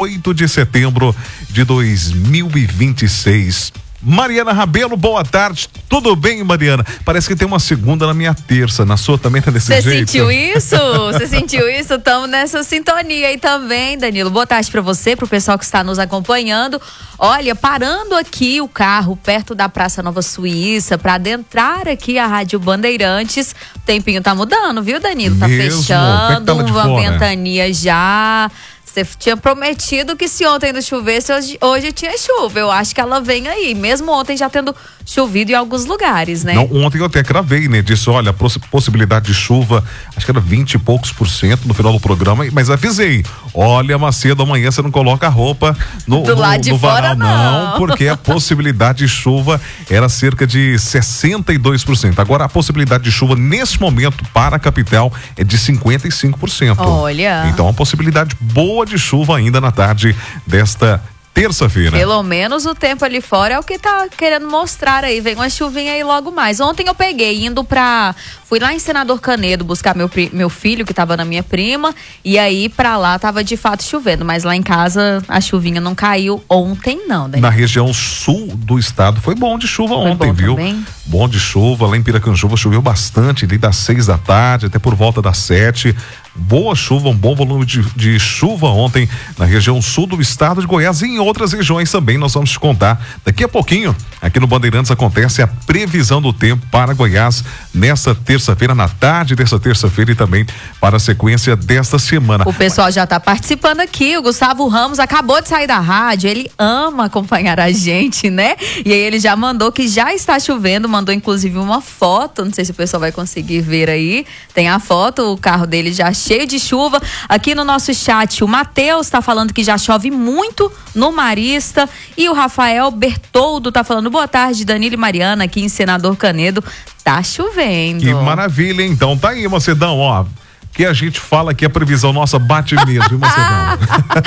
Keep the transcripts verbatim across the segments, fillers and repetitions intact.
oito de setembro de dois mil e vinte e seis. Mariana Rabelo, boa tarde. Tudo bem, Mariana? Parece que tem uma segunda na minha terça. Na sua também tá desse Cê jeito? Você sentiu isso? Você sentiu isso? Estamos nessa sintonia aí também, Danilo. Boa tarde para você, pro pessoal que está nos acompanhando. Olha, parando aqui o carro perto da Praça Nova Suíça para adentrar aqui a Rádio Bandeirantes. O tempinho tá mudando, viu, Danilo? Tá Mesmo? fechando, Como é que tá lá de uma fora? ventania já. Você tinha prometido que se ontem não chovesse, hoje, hoje tinha chuva. Eu acho que ela vem aí, mesmo ontem já tendo chovido em alguns lugares, né? Não, ontem eu até cravei, né? Disse, olha, a poss- possibilidade de chuva, acho que era vinte e poucos por cento no final do programa, mas avisei. Olha, Macedo, amanhã você não coloca a roupa no, Do no, lado de no fora, varal, não. porque a possibilidade de chuva era cerca de sessenta e dois por cento. Agora, a possibilidade de chuva nesse momento para a capital é de cinquenta e cinco por cento. Olha. Então, uma possibilidade boa de chuva ainda na tarde desta terça-feira. Pelo menos o tempo ali fora é o que tá querendo mostrar aí. Vem uma chuvinha aí logo mais. Ontem eu peguei, indo pra... Fui lá em Senador Canedo buscar meu, pri- meu filho, que tava na minha prima. E aí, pra lá, tava de fato chovendo. Mas lá em casa, a chuvinha não caiu ontem, não. Daí. Na região sul do estado foi bom de chuva Foi ontem, bom viu? também? Bom de chuva, lá em Piracanjuba choveu bastante, ali das seis da tarde até por volta das sete. Boa chuva, um bom volume de, de chuva ontem na região sul do estado de Goiás e em outras regiões também. Nós vamos te contar daqui a pouquinho. Aqui no Bandeirantes acontece a previsão do tempo para Goiás nessa terça-feira, na tarde dessa terça-feira e também para a sequência desta semana. O pessoal já tá participando aqui. O Gustavo Ramos acabou de sair da rádio. Ele ama acompanhar a gente, né? E aí ele já mandou que já está chovendo. Mandou inclusive uma foto. Não sei se o pessoal vai conseguir ver aí. Tem a foto, o carro dele já cheio de chuva. Aqui no nosso chat, o Matheus tá falando que já chove muito no Marista. E o Rafael Bertoldo tá falando, boa tarde, Danilo e Mariana, aqui em Senador Canedo. Tá chovendo. Que maravilha, hein? Então tá aí, Macedão, ó. Que a gente fala que a previsão nossa bate mesmo, viu, Macedão?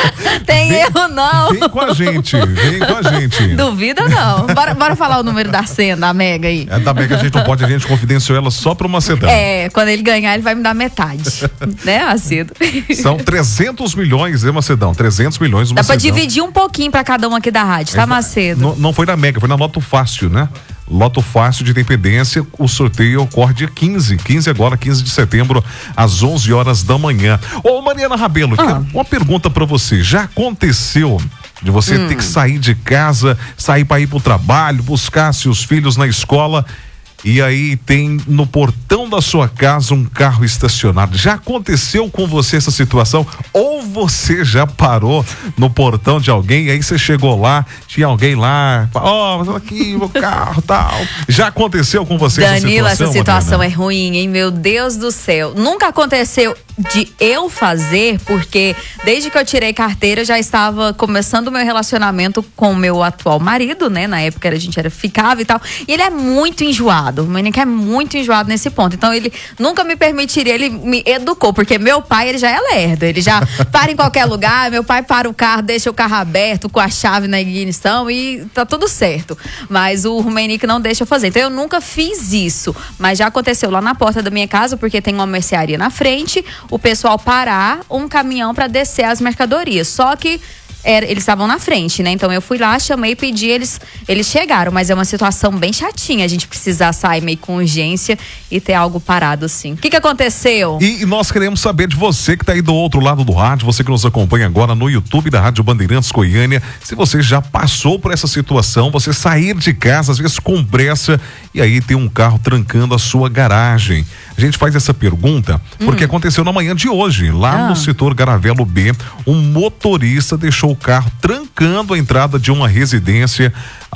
Tem Vem- erro não. Vem com a gente, vem com a gente. Duvida não. Bora, bora falar o número da senha da Mega aí. É da Mega, a gente não pode, a gente confidenciou ela só pro Macedão. É, quando ele ganhar, ele vai me dar metade. Né, Macedo? São trezentos milhões, né, Macedão? trezentos milhões do Dá pra Macedão. dividir um pouquinho pra cada um aqui da rádio, tá, Macedo? Não, não foi na Mega, foi na Loto Fácil, né? Loto Fácil de Independência, o sorteio ocorre dia quinze, quinze agora, quinze de setembro, às onze horas da manhã. Ô, Mariana Rabelo, Ah. uma pergunta pra você, já aconteceu de você Hum. ter que sair de casa, sair para ir pro trabalho, buscar seus filhos na escola e aí tem no portão da sua casa um carro estacionado? Já aconteceu com você essa situação? Ou você já parou no portão de alguém e aí você chegou lá, tinha alguém lá, ó, oh, aqui o carro tal. Já aconteceu com você Danilo, essa situação? essa situação Mariana? é ruim, hein? Meu Deus do céu. Nunca aconteceu de eu fazer, porque desde que eu tirei carteira, eu já estava começando o meu relacionamento com o meu atual marido, né? Na época a gente era ficava e tal. E ele é muito enjoado. O menino é muito enjoado nesse ponto. Então ele nunca me permitiria, ele me educou, porque meu pai, ele já é lerdo. Ele já para em qualquer lugar, meu pai para o carro, deixa o carro aberto com a chave na ignição e tá tudo certo. Mas o Rumenique não deixa eu fazer. Então eu nunca fiz isso. Mas já aconteceu lá na porta da minha casa, porque tem uma mercearia na frente, o pessoal parar um caminhão para descer as mercadorias. Só que era, eles estavam na frente, né? Então eu fui lá, chamei, pedi, eles, eles chegaram. Mas é uma situação bem chatinha, a gente precisar sair meio com urgência e ter algo parado assim. O que que aconteceu? E nós queremos saber de você que está aí do outro lado do rádio, você que nos acompanha agora no YouTube da Rádio Bandeirantes Goiânia, se você já passou por essa situação, você sair de casa, às vezes com pressa, e aí tem um carro trancando a sua garagem. A gente faz essa pergunta porque hum. aconteceu na manhã de hoje, lá ah. no setor Garavelo B, um motorista deixou o carro trancando a entrada de uma residência.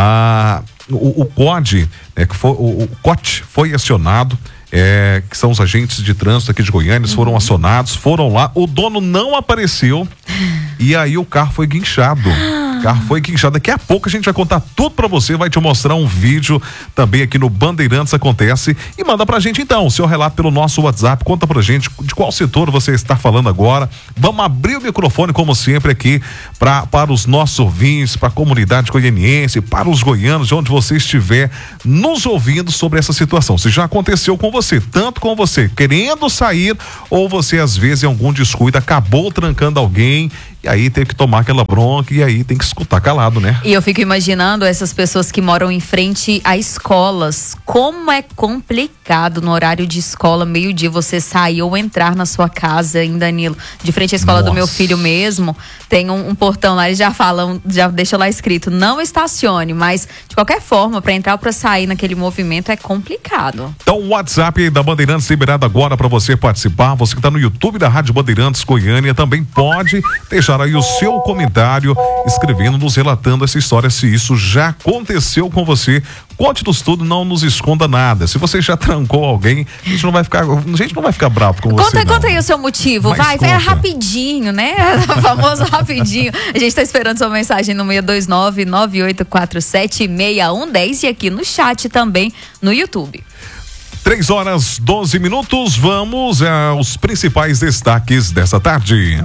A, o, o C O D, né, que foi, o, o C O T foi acionado. É, que são os agentes de trânsito aqui de Goiânia, eles foram uhum. acionados, foram lá, o dono não apareceu e aí o carro foi guinchado. O carro foi guinchado. Daqui a pouco a gente vai contar tudo pra você, vai te mostrar um vídeo também aqui no Bandeirantes Acontece e manda pra gente então o seu relato pelo nosso WhatsApp, conta pra gente de qual setor você está falando agora. Vamos abrir o microfone como sempre aqui pra, para os nossos ouvintes, para a comunidade goianiense, para os goianos, de onde você estiver nos ouvindo sobre essa situação. Se já aconteceu com você, tanto com você querendo sair ou você às vezes em algum descuido acabou trancando alguém e aí tem que tomar aquela bronca e aí tem que escutar calado, né? E eu fico imaginando essas pessoas que moram em frente a escolas, como é complicado no horário de escola, meio-dia, você sair ou entrar na sua casa, em Danilo, de frente à escola Nossa. do meu filho mesmo, tem um, um portão lá, eles já falam, já deixa lá escrito, não estacione, mas de qualquer forma, para entrar ou para sair naquele movimento é complicado. Então o WhatsApp da Bandeirantes liberado agora para você participar, você que está no YouTube da Rádio Bandeirantes Goiânia também pode deixar aí o seu comentário, escrevendo, nos relatando essa história, se isso já aconteceu com você. Conte-nos tudo, não nos esconda nada. Se você já trancou alguém, a gente não vai ficar, a gente não vai ficar bravo com conta, você. Não. Conta aí o seu motivo, Mas vai, conta. vai rapidinho, né? O famoso rapidinho. A gente tá esperando sua mensagem no seis dois nove, nove oito quatro sete, seis um um zero e aqui no chat também no YouTube. três horas, doze minutos, vamos aos principais destaques dessa tarde.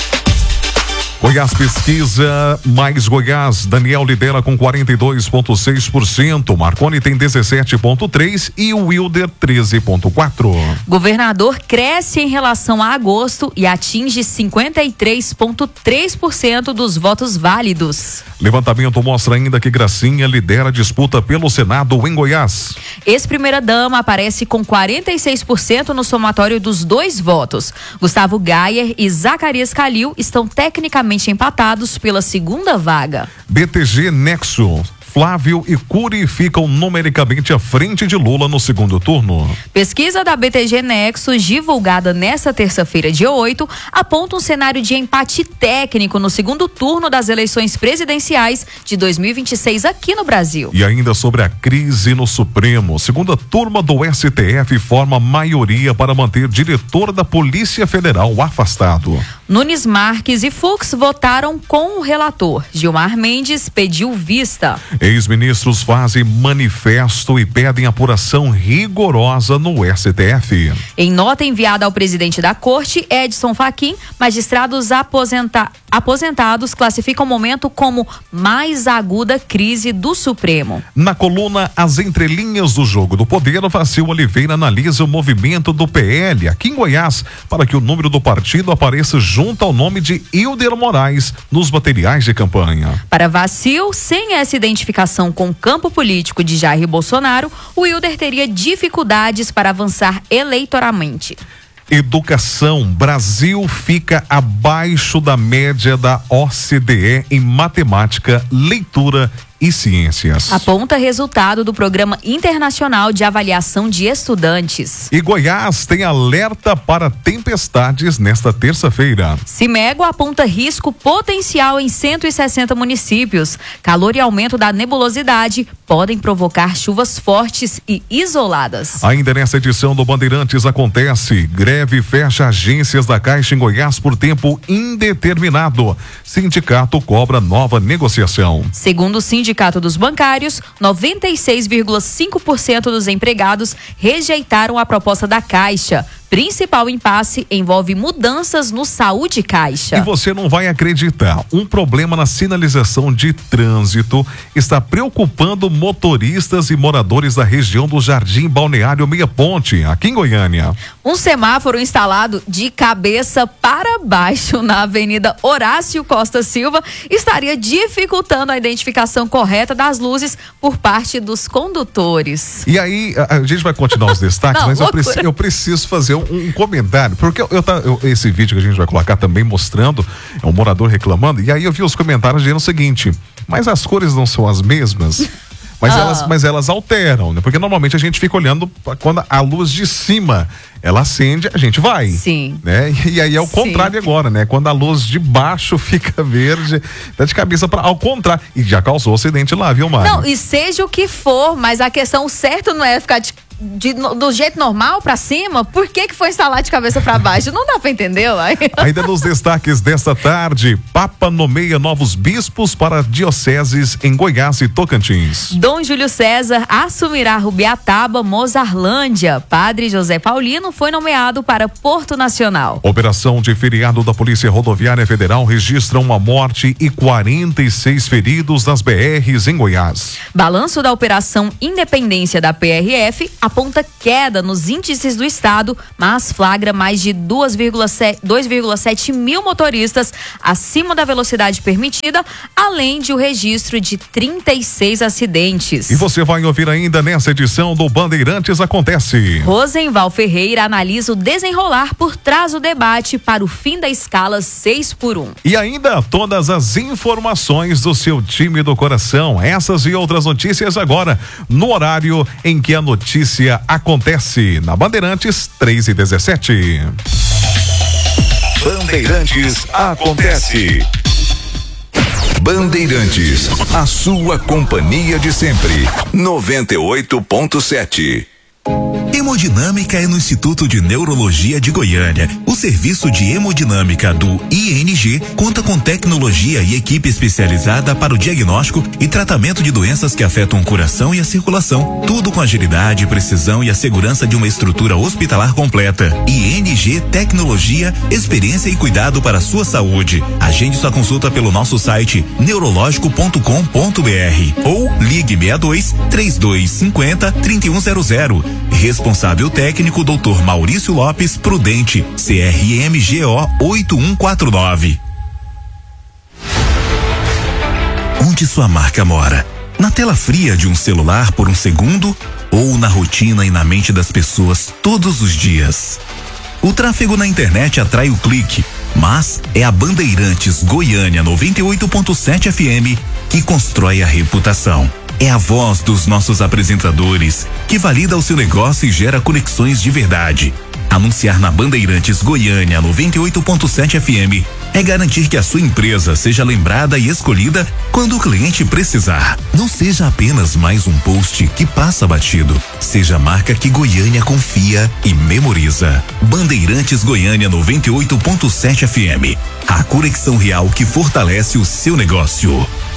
Goiás pesquisa, mais Goiás, Daniel lidera com quarenta e dois vírgula seis por cento, Marconi tem dezessete vírgula três por cento e o Wilder treze vírgula quatro por cento. Governador cresce em relação a agosto e atinge cinquenta e três vírgula três por cento dos votos válidos. Levantamento mostra ainda que Gracinha lidera a disputa pelo Senado em Goiás. Ex-primeira-dama aparece com quarenta e seis por cento no somatório dos dois votos. Gustavo Gayer e Zacarias Calil estão tecnicamente empatados pela segunda vaga. B T G Nexo, Flávio e Cury ficam numericamente à frente de Lula no segundo turno. Pesquisa da B T G Nexus, divulgada nesta terça-feira, dia oito, aponta um cenário de empate técnico no segundo turno das eleições presidenciais de dois mil e vinte e seis aqui no Brasil. E ainda sobre a crise no Supremo, segunda turma do S T F forma maioria para manter diretor da Polícia Federal afastado. Nunes Marques e Fux votaram com o relator. Gilmar Mendes pediu vista. Ex-ministros fazem manifesto e pedem apuração rigorosa no S T F. Em nota enviada ao presidente da corte, Edson Fachin, magistrados aposenta... aposentados classificam o momento como mais aguda crise do Supremo. Na coluna As Entrelinhas do Jogo do Poder, Vacil Oliveira analisa o movimento do P L aqui em Goiás para que o número do partido apareça junto ao nome de Hilder Moraes nos materiais de campanha. Para Vacil, sem essa identificação com o campo político de Jair Bolsonaro, o Hilder teria dificuldades para avançar eleitoralmente. Educação, Brasil fica abaixo da média da O C D E em matemática, leitura e ciências. Aponta resultado do Programa Internacional de Avaliação de Estudantes. E Goiás tem alerta para tempestades nesta terça-feira. Cimego aponta risco potencial em cento e sessenta municípios. Calor e aumento da nebulosidade podem provocar chuvas fortes e isoladas. Ainda nesta edição do Bandeirantes acontece, greve fecha agências da Caixa em Goiás por tempo indeterminado. Sindicato cobra nova negociação. Segundo o sindicato Sindicato dos Bancários, noventa e seis vírgula cinco por cento dos empregados rejeitaram a proposta da Caixa. Principal impasse envolve mudanças no Saúde Caixa. E você não vai acreditar, um problema na sinalização de trânsito está preocupando motoristas e moradores da região do Jardim Balneário Meia Ponte, aqui em Goiânia. Um semáforo instalado de cabeça para baixo na Avenida Horácio Costa Silva estaria dificultando a identificação correta das luzes por parte dos condutores. E aí, a, a gente vai continuar os destaques, não, mas eu, preci, eu preciso fazer um Um comentário, porque eu, eu, eu, esse vídeo que a gente vai colocar também mostrando, é um morador reclamando, e aí eu vi os comentários dizendo o seguinte, mas as cores não são as mesmas? Mas, ah. elas, mas elas alteram, né? Porque normalmente a gente fica olhando quando a luz de cima ela acende, a gente vai. Sim. Né? E, e aí é o Sim. contrário agora, né? Quando a luz de baixo fica verde, tá de cabeça para ao contrário. E já causou acidente lá, viu, Mário? Não, e seja o que for, mas a questão certa não é ficar de De, do jeito normal pra cima, por que que foi instalar de cabeça pra baixo? Não dá pra entender, uai. Ainda nos destaques desta tarde, Papa nomeia novos bispos para dioceses em Goiás e Tocantins. Dom Júlio César assumirá Rubiataba, Mozarlândia. Padre José Paulino foi nomeado para Porto Nacional. Operação de feriado da Polícia Rodoviária Federal registra uma morte e quarenta e seis feridos nas B Rs em Goiás. Balanço da Operação Independência da P R F aponta queda nos índices do estado, mas flagra mais de dois vírgula sete mil motoristas acima da velocidade permitida, além de o registro de trinta e seis acidentes. E você vai ouvir ainda nessa edição do Bandeirantes Acontece. Rosenval Ferreira analisa o desenrolar por trás do debate para o fim da escala seis por um. E ainda todas as informações do seu time do coração. Essas e outras notícias agora, no horário em que a notícia acontece. Na Bandeirantes, três e dezessete. Bandeirantes Acontece. Bandeirantes, a sua companhia de sempre. noventa e oito ponto sete. Hemodinâmica é no Instituto de Neurologia de Goiânia. O serviço de hemodinâmica do I N G conta com tecnologia e equipe especializada para o diagnóstico e tratamento de doenças que afetam o coração e a circulação. Tudo com agilidade, precisão e a segurança de uma estrutura hospitalar completa. I N G Tecnologia, experiência e cuidado para a sua saúde. Agende sua consulta pelo nosso site neurológico ponto com ponto b r ou ligue sessenta e dois, trinta e dois cinquenta, trinta e um zero zero. Responsável técnico doutor Maurício Lopes Prudente, C R M G O oito um quatro nove. Onde sua marca mora? Na tela fria de um celular por um segundo ou na rotina e na mente das pessoas todos os dias? O tráfego na internet atrai o clique, mas é a Bandeirantes Goiânia noventa e oito ponto sete F M que constrói a reputação. É a voz dos nossos apresentadores que valida o seu negócio e gera conexões de verdade. Anunciar na Bandeirantes Goiânia noventa e oito ponto sete F M é garantir que a sua empresa seja lembrada e escolhida quando o cliente precisar. Não seja apenas mais um post que passa batido. Seja a marca que Goiânia confia e memoriza. Bandeirantes Goiânia noventa e oito ponto sete F M. A conexão real que fortalece o seu negócio.